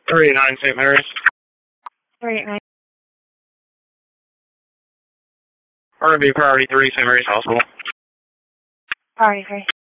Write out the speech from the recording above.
39 St. Mary's. 39. R&B Priority 3, St. Mary's Hospital. Priority 3.